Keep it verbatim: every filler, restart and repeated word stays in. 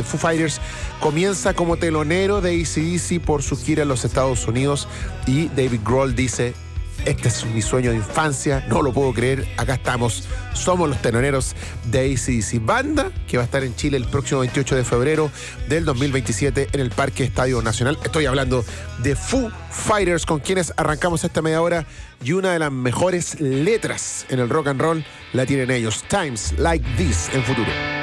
Foo Fighters comienza como telonero de A C D C por su gira en los Estados Unidos y David Grohl dice: este es mi sueño de infancia, no lo puedo creer, acá estamos, somos los teloneros de A C D C. Banda que va a estar en Chile el próximo veintiocho de febrero del dos mil veintisiete en el Parque Estadio Nacional. Estoy hablando de Foo Fighters, con quienes arrancamos esta media hora, y una de las mejores letras en el rock and roll la tienen ellos, Times Like This, en Futuro.